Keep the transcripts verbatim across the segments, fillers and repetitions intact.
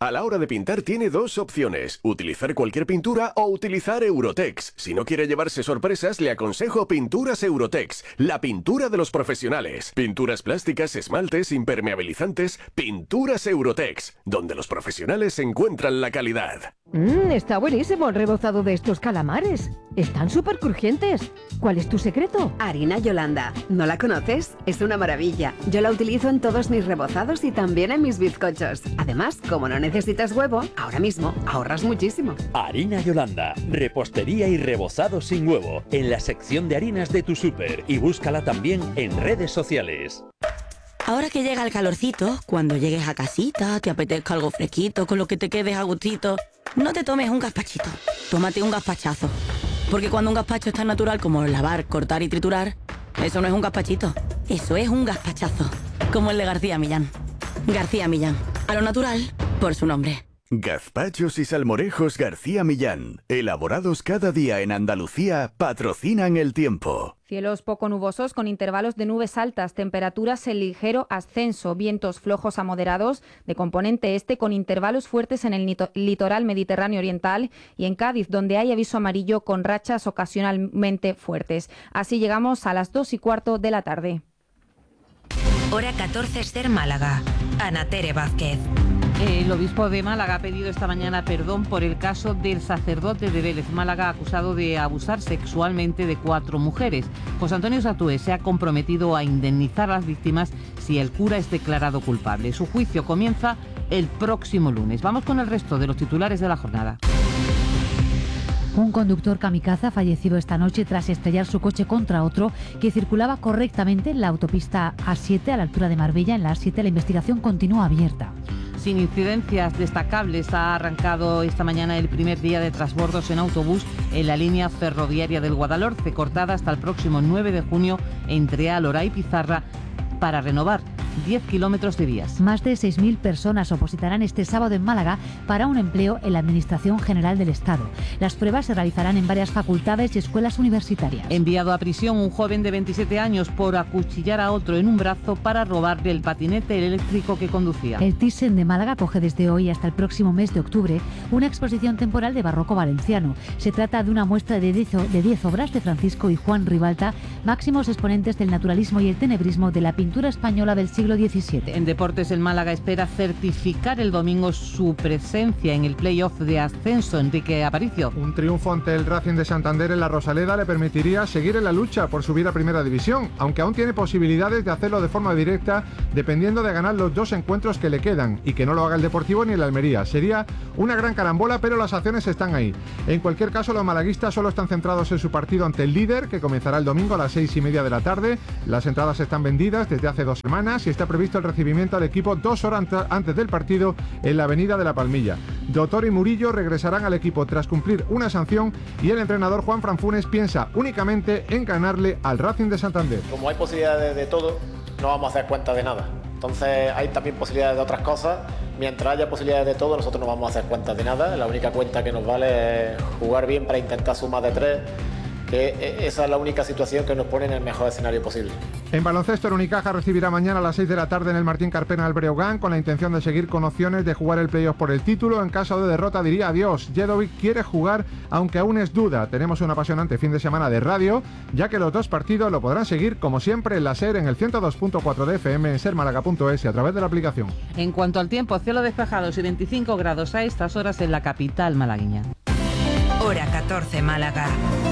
A la hora de pintar tiene dos opciones, utilizar cualquier pintura o utilizar Eurotex. Si no quiere llevarse sorpresas, le aconsejo Pinturas Eurotex, la pintura de los profesionales. Pinturas plásticas, esmaltes, impermeabilizantes, Pinturas Eurotex, donde los profesionales encuentran la calidad. Mmm, está buenísimo el rebozado de estos calamares. Están súper crujientes. ¿Cuál es tu secreto? Harina Yolanda. ¿No la conoces? Es una maravilla. Yo la utilizo en todos mis rebozados y también en mis bizcochos. Además, como no necesitas huevo, ahora mismo ahorras muchísimo. Harina Yolanda. Repostería y rebozado sin huevo. En la sección de harinas de tu súper. Y búscala también en redes sociales. Ahora que llega el calorcito, cuando llegues a casita, te apetezca algo fresquito, con lo que te quedes a gustito, no te tomes un gazpachito, tómate un gazpachazo. Porque cuando un gazpacho es tan natural como lavar, cortar y triturar, eso no es un gazpachito, eso es un gazpachazo, como el de García Millán. García Millán, a lo natural, por su nombre. Gazpachos y salmorejos García Millán, elaborados cada día en Andalucía, patrocinan el tiempo. Cielos poco nubosos con intervalos de nubes altas, temperaturas en ligero ascenso, vientos flojos a moderados de componente este con intervalos fuertes en el litoral mediterráneo oriental y en Cádiz, donde hay aviso amarillo con rachas ocasionalmente fuertes. Así llegamos a las dos y cuarto de la tarde. Hora catorce, Ser Málaga. Ana Tere Vázquez. El obispo de Málaga ha pedido esta mañana perdón por el caso del sacerdote de Vélez Málaga acusado de abusar sexualmente de cuatro mujeres. José Antonio Satué se ha comprometido a indemnizar a las víctimas si el cura es declarado culpable. Su juicio comienza el próximo lunes. Vamos con el resto de los titulares de la jornada. Un conductor kamikaze ha fallecido esta noche tras estrellar su coche contra otro que circulaba correctamente en la autopista A siete a la altura de Marbella. En la A siete la investigación continúa abierta. Sin incidencias destacables ha arrancado esta mañana el primer día de transbordos en autobús en la línea ferroviaria del Guadalhorce, cortada hasta el próximo nueve de junio entre Alhora y Pizarra para renovar diez kilómetros de vías. Más de seis mil personas opositarán este sábado en Málaga para un empleo en la Administración General del Estado. Las pruebas se realizarán en varias facultades y escuelas universitarias. Enviado a prisión un joven de veintisiete años por acuchillar a otro en un brazo para robarle el patinete eléctrico que conducía. El Thyssen de Málaga coge desde hoy hasta el próximo mes de octubre una exposición temporal de barroco valenciano. Se trata de una muestra de diez obras de Francisco y Juan Ribalta, máximos exponentes del naturalismo y el tenebrismo de la pintura española del siglo diecisiete. En deportes, el Málaga espera certificar el domingo su presencia en el play-off de ascenso. Enrique Aparicio. Un triunfo ante el Racing de Santander en la Rosaleda le permitiría seguir en la lucha por subir a Primera División, aunque aún tiene posibilidades de hacerlo de forma directa dependiendo de ganar los dos encuentros que le quedan y que no lo haga el Deportivo ni el Almería. Sería una gran carambola, pero las acciones están ahí. En cualquier caso, los malaguistas solo están centrados en su partido ante el líder, que comenzará el domingo a las seis y media de la tarde. Las entradas están vendidas desde hace dos semanas y está previsto el recibimiento al equipo dos horas antes del partido en la avenida de la Palmilla. Doctor y Murillo regresarán al equipo tras cumplir una sanción y el entrenador Juan Franfunes piensa únicamente en ganarle al Racing de Santander. Como hay posibilidades de, de todo, no vamos a hacer cuenta de nada. Entonces hay también posibilidades de otras cosas. Mientras haya posibilidades de todo, nosotros no vamos a hacer cuenta de nada. La única cuenta que nos vale es jugar bien para intentar sumar de tres, que esa es la única situación que nos pone en el mejor escenario posible. En baloncesto, el Unicaja recibirá mañana a las seis de la tarde en el Martín Carpena al Breogán con la intención de seguir con opciones de jugar el playoff por el título. En caso de derrota diría adiós. Jedovic quiere jugar, aunque aún es duda. Tenemos un apasionante fin de semana de radio, ya que los dos partidos lo podrán seguir como siempre en la SER en el ciento dos punto cuatro de F M, en ser málaga punto es y a través de la aplicación. En cuanto al tiempo, cielo despejado y veinticinco grados a estas horas en la capital malagueña. Hora catorce, Málaga.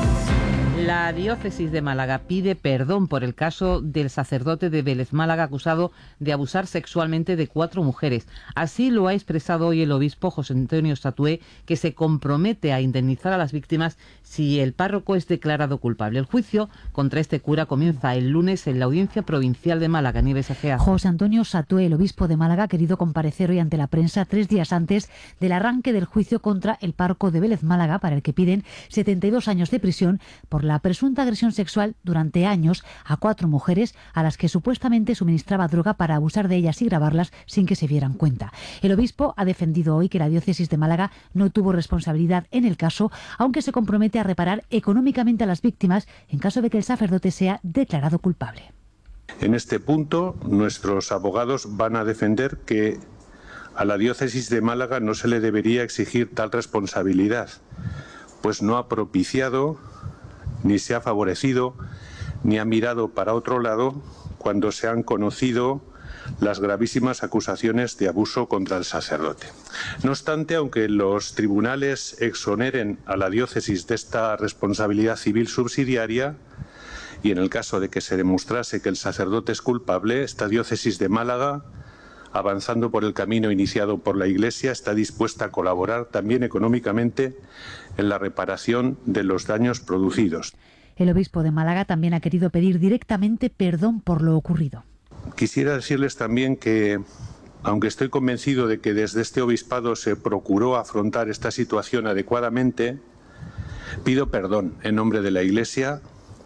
La diócesis de Málaga pide perdón por el caso del sacerdote de Vélez Málaga acusado de abusar sexualmente de cuatro mujeres. Así lo ha expresado hoy el obispo José Antonio Satué, que se compromete a indemnizar a las víctimas si el párroco es declarado culpable. El juicio contra este cura comienza el lunes en la Audiencia Provincial de Málaga. Nieves Egea. José Antonio Satué, el obispo de Málaga, ha querido comparecer hoy ante la prensa tres días antes del arranque del juicio contra el párroco de Vélez Málaga, para el que piden setenta y dos años de prisión por la presunta agresión sexual durante años a cuatro mujeres a las que supuestamente suministraba droga para abusar de ellas y grabarlas sin que se dieran cuenta. El obispo ha defendido hoy que la diócesis de Málaga no tuvo responsabilidad en el caso, aunque se compromete a reparar económicamente a las víctimas en caso de que el sacerdote sea declarado culpable. En este punto, nuestros abogados van a defender que A la diócesis de Málaga no se le debería exigir tal responsabilidad, pues no ha propiciado, ni se ha favorecido, ni ha mirado para otro lado cuando se han conocido las gravísimas acusaciones de abuso contra el sacerdote. No obstante, aunque los tribunales exoneren a la diócesis de esta responsabilidad civil subsidiaria, y en el caso de que se demostrase que el sacerdote es culpable, esta diócesis de Málaga, avanzando por el camino iniciado por la Iglesia, está dispuesta a colaborar también económicamente en la reparación de los daños producidos. El obispo de Málaga también ha querido pedir directamente perdón por lo ocurrido. Quisiera decirles también que, aunque estoy convencido de que desde este obispado se procuró afrontar esta situación adecuadamente, pido perdón en nombre de la Iglesia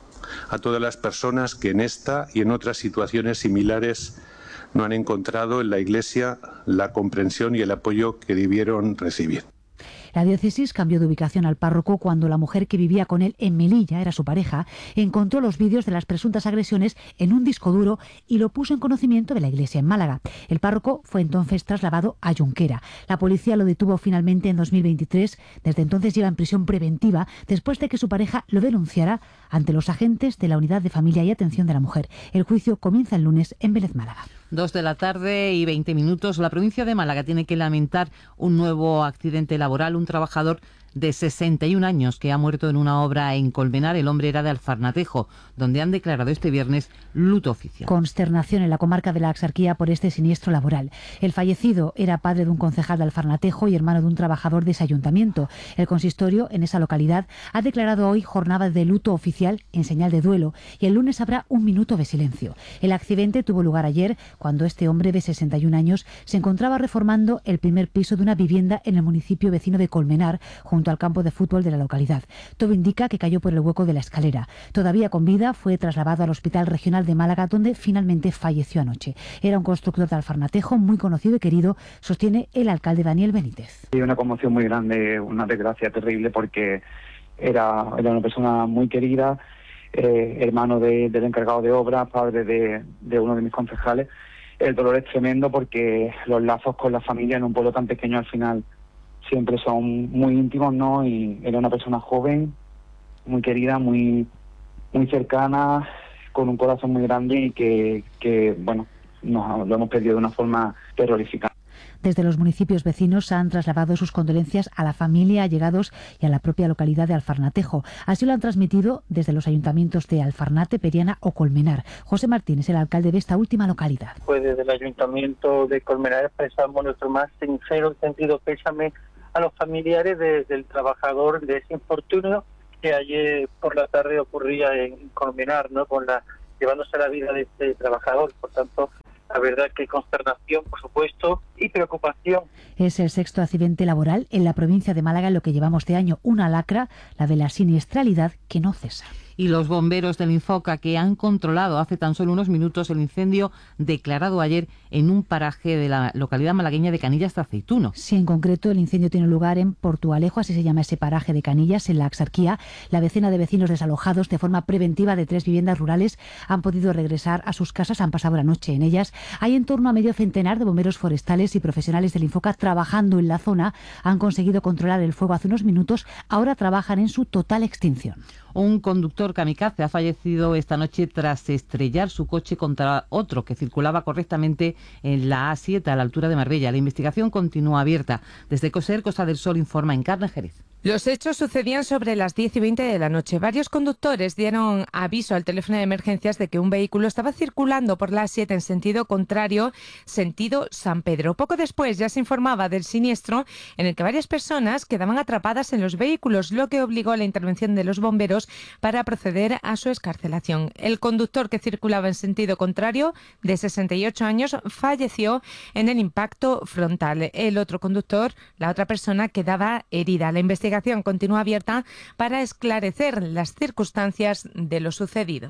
a todas las personas que en esta y en otras situaciones similares no han encontrado en la Iglesia la comprensión y el apoyo que debieron recibir. La diócesis cambió de ubicación al párroco cuando la mujer que vivía con él en Melilla, era su pareja, encontró los vídeos de las presuntas agresiones en un disco duro y lo puso en conocimiento de la Iglesia en Málaga. El párroco fue entonces trasladado a Junquera. La policía lo detuvo finalmente en dos mil veintitrés. Desde entonces lleva en prisión preventiva después de que su pareja lo denunciara ante los agentes de la Unidad de Familia y Atención de la Mujer. El juicio comienza el lunes en Vélez, Málaga. Dos de la tarde y veinte minutos. La provincia de Málaga tiene que lamentar un nuevo accidente laboral. Un trabajador de sesenta y un años que ha muerto en una obra en Colmenar. El hombre era de Alfarnatejo, donde han declarado este viernes luto oficial. Consternación en la comarca de la Axarquía por este siniestro laboral. El fallecido era padre de un concejal de Alfarnatejo y hermano de un trabajador de ese ayuntamiento. El consistorio en esa localidad ha declarado hoy jornada de luto oficial en señal de duelo y el lunes habrá un minuto de silencio. El accidente tuvo lugar ayer cuando este hombre de sesenta y un años se encontraba reformando el primer piso de una vivienda en el municipio vecino de Colmenar, junto al campo de fútbol de la localidad. Todo indica que cayó por el hueco de la escalera. Todavía con vida, fue trasladado al Hospital Regional de Málaga, donde finalmente falleció anoche. Era un constructor de Alfarnatejo muy conocido y querido, sostiene el alcalde Daniel Benítez. Y una conmoción muy grande, una desgracia terrible, porque era, era una persona muy querida, eh, hermano de, del encargado de obra, padre de, de uno de mis concejales. El dolor es tremendo porque los lazos con la familia en un pueblo tan pequeño al final siempre son muy íntimos, ¿no? Y era una persona joven, muy querida, muy muy cercana, con un corazón muy grande y que, que bueno, nos lo hemos perdido de una forma terrorífica. Desde los municipios vecinos han trasladado sus condolencias a la familia, allegados y a la propia localidad de Alfarnatejo. Así lo han transmitido desde los ayuntamientos de Alfarnate, Periana o Colmenar. José Martín es el alcalde de esta última localidad. Pues desde el ayuntamiento de Colmenar expresamos nuestro más sincero sentido pésame a los familiares de, del trabajador de ese infortunio que ayer por la tarde ocurría en Colmenar, ¿no? Con la llevándose la vida de este trabajador. Por tanto, la verdad que consternación, por supuesto, y preocupación. Es el sexto accidente laboral en la provincia de Málaga en lo que llevamos de año. Una lacra, la de la siniestralidad que no cesa. Y los bomberos del Infoca, que han controlado hace tan solo unos minutos el incendio declarado ayer en un paraje de la localidad malagueña de Canillas de Aceituno. Sí, en concreto el incendio tiene lugar en Portualejo, así se llama ese paraje de Canillas, en la Axarquía. La decena de vecinos desalojados de forma preventiva de tres viviendas rurales han podido regresar a sus casas, han pasado la noche en ellas. Hay en torno a medio centenar de bomberos forestales y profesionales del Infoca trabajando en la zona. Han conseguido controlar el fuego hace unos minutos, ahora trabajan en su total extinción. Un conductor kamikaze ha fallecido esta noche tras estrellar su coche contra otro que circulaba correctamente en la A siete a la altura de Marbella. La investigación continúa abierta. Desde COSER, Costa del Sol, informa Encarna Jerez. Los hechos sucedían sobre las diez y veinte de la noche. Varios conductores dieron aviso al teléfono de emergencias de que un vehículo estaba circulando por la A siete en sentido contrario, sentido San Pedro. Poco después ya se informaba del siniestro en el que varias personas quedaban atrapadas en los vehículos, lo que obligó a la intervención de los bomberos para proceder a su excarcelación. El conductor que circulaba en sentido contrario, de sesenta y ocho años, falleció en el impacto frontal. El otro conductor, la otra persona, quedaba herida. La investigación La investigación continúa abierta para esclarecer las circunstancias de lo sucedido.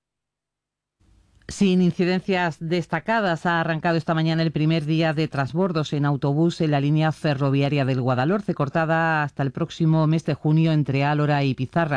Sin incidencias destacadas, ha arrancado esta mañana el primer día de transbordos en autobús en la línea ferroviaria del Guadalhorce, cortada hasta el próximo mes de junio entre Álora y Pizarra.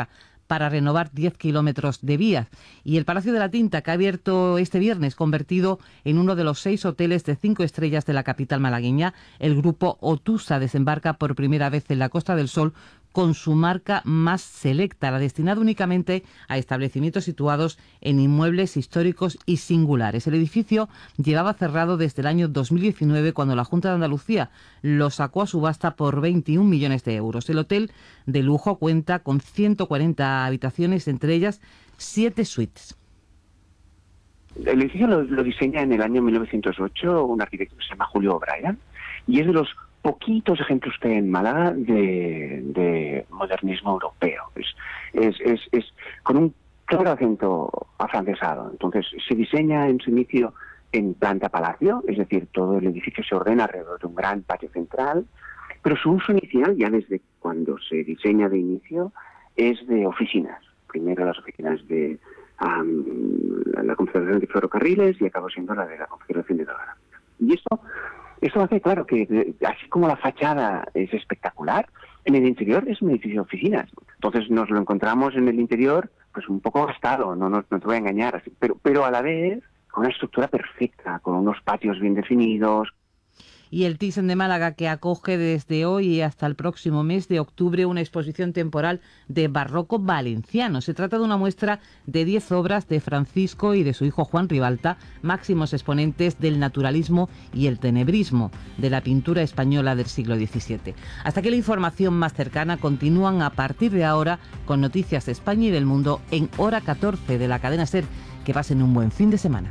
para renovar diez kilómetros de vías. Y el Palacio de la Tinta, que ha abierto este viernes, convertido en uno de los seis hoteles de cinco estrellas de la capital malagueña, el grupo Otusa desembarca por primera vez en la Costa del Sol con su marca más selecta, la destinada únicamente a establecimientos situados en inmuebles históricos y singulares. El edificio llevaba cerrado desde el año dos mil diecinueve, cuando la Junta de Andalucía lo sacó a subasta por veintiún millones de euros. El hotel de lujo cuenta con ciento cuarenta habitaciones, entre ellas siete suites. El edificio lo, lo diseña en el año mil novecientos ocho un arquitecto que se llama Julio O'Brien, y es de los poquitos ejemplos que hay en Málaga de, de modernismo europeo. Es, es, es, es con un claro acento afrancesado. Entonces, se diseña en su inicio en planta palacio, es decir, todo el edificio se ordena alrededor de un gran patio central, pero su uso inicial, ya desde cuando se diseña de inicio, es de oficinas. Primero las oficinas de um, la Confederación de Ferrocarriles y acabó siendo la de la Confederación de Telegrafía. Y esto Esto hace, claro, que así como la fachada es espectacular, en el interior es un edificio de oficinas. Entonces nos lo encontramos en el interior pues un poco gastado, no, no, no te voy a engañar, así, pero, pero a la vez con una estructura perfecta, con unos patios bien definidos. Y el Thyssen de Málaga, que acoge desde hoy y hasta el próximo mes de octubre una exposición temporal de barroco valenciano. Se trata de una muestra de diez obras de Francisco y de su hijo Juan Ribalta, máximos exponentes del naturalismo y el tenebrismo de la pintura española del siglo diecisiete. Hasta que la información más cercana. Continúan a partir de ahora con noticias de España y del mundo en Hora catorce de la cadena SER. Que pasen un buen fin de semana.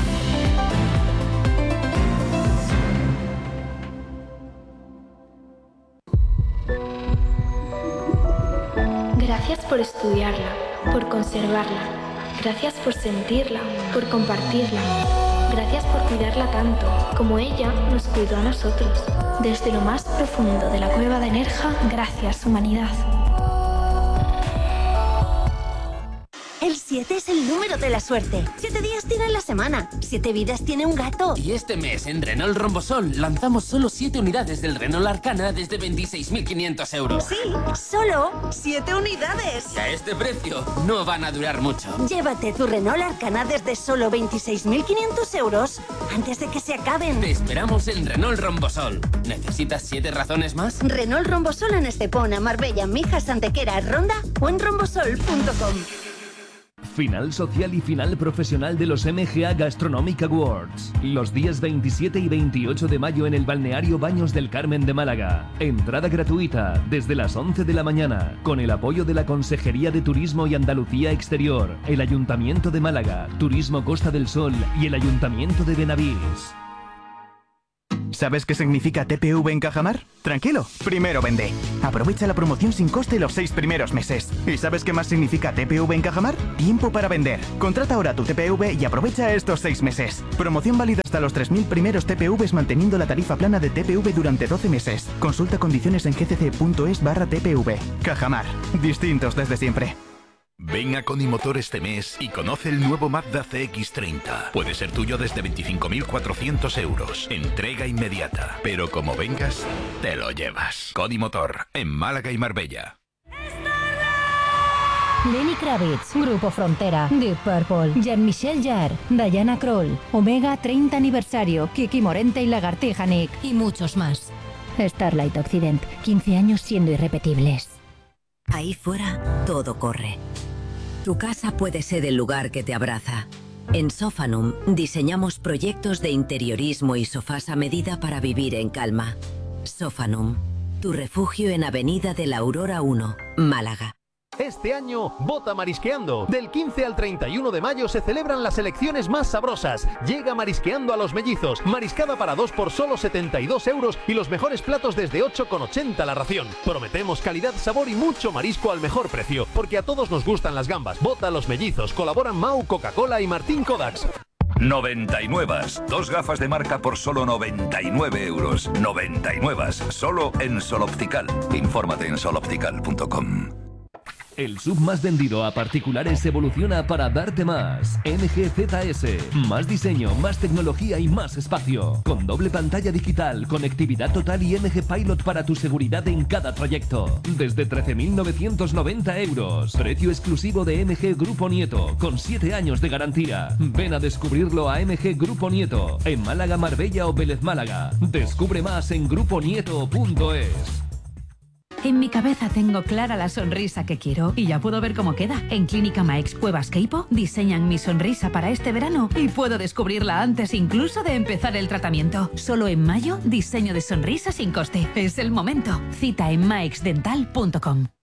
Gracias por estudiarla, por conservarla. Gracias por sentirla, por compartirla. Gracias por cuidarla tanto, como ella nos cuidó a nosotros. Desde lo más profundo de la cueva de Nerja, gracias, humanidad. El siete es el número de la suerte. Siete días tiene la semana. Siete vidas tiene un gato. Y este mes en Renault Rombosol lanzamos solo siete unidades del Renault Arcana desde veintiséis mil quinientos euros. Sí, solo siete unidades. Y a este precio no van a durar mucho. Llévate tu Renault Arcana desde solo veintiséis mil quinientos euros antes de que se acaben. Te esperamos en Renault Rombosol. ¿Necesitas siete razones más? Renault Rombosol en Estepona, Marbella, Mijas, Antequera, Ronda o en rombosol punto com. Final social y final profesional de los M G A Gastronomic Awards. Los días veintisiete y veintiocho de mayo en el balneario Baños del Carmen de Málaga. Entrada gratuita desde las once de la mañana, con el apoyo de la Consejería de Turismo y Andalucía Exterior, el Ayuntamiento de Málaga, Turismo Costa del Sol y el Ayuntamiento de Benavís. ¿Sabes qué significa T P V en Cajamar? Tranquilo, primero vende. Aprovecha la promoción sin coste los seis primeros meses. ¿Y sabes qué más significa T P V en Cajamar? Tiempo para vender. Contrata ahora tu T P V y aprovecha estos seis meses. Promoción válida hasta los tres mil primeros T P Vs manteniendo la tarifa plana de T P V durante doce meses. Consulta condiciones en gcc.es barra T P V. Cajamar. Distintos desde siempre. Ven a Conimotor este mes y conoce el nuevo Mazda C X treinta. Puede ser tuyo desde veinticinco mil cuatrocientos euros. Entrega inmediata. Pero como vengas, te lo llevas. Conimotor, en Málaga y Marbella. Lenny Kravitz, Grupo Frontera, Deep Purple, Jean-Michel Jarre, Diana Krall, Omega treinta aniversario, Kiki Morente y Lagartija Nick y muchos más. Starlight Occident, quince años siendo irrepetibles. Ahí fuera, todo corre. Tu casa puede ser el lugar que te abraza. En Sofanum diseñamos proyectos de interiorismo y sofás a medida para vivir en calma. Sofanum, tu refugio en Avenida de la Aurora uno, Málaga. Este año, vota Marisqueando. Del quince al treinta y uno de mayo se celebran las elecciones más sabrosas. Llega Marisqueando a Los Mellizos. Mariscada para dos por solo setenta y dos euros y los mejores platos desde ocho con ochenta la ración. Prometemos calidad, sabor y mucho marisco al mejor precio, porque a todos nos gustan las gambas. Vota Los Mellizos. Colaboran Mau, Coca-Cola y Martín Kodaks. noventa y nueve. Dos gafas de marca por solo noventa y nueve euros. noventa y nueve. Solo en Sol Optical. Infórmate en sol optical punto com. El sub más vendido a particulares evoluciona para darte más. M G Z S. Más diseño, más tecnología y más espacio. Con doble pantalla digital, conectividad total y M G Pilot para tu seguridad en cada trayecto. Desde trece mil novecientos noventa euros. Precio exclusivo de M G Grupo Nieto, con siete años de garantía. Ven a descubrirlo a M G Grupo Nieto, en Málaga, Marbella o Vélez Málaga. Descubre más en grupo nieto punto es. En mi cabeza tengo clara la sonrisa que quiero y ya puedo ver cómo queda. En Clínica Maix Cuevas Queipo diseñan mi sonrisa para este verano y puedo descubrirla antes incluso de empezar el tratamiento. Solo en mayo, diseño de sonrisa sin coste. Es el momento. Cita en maix dental punto com.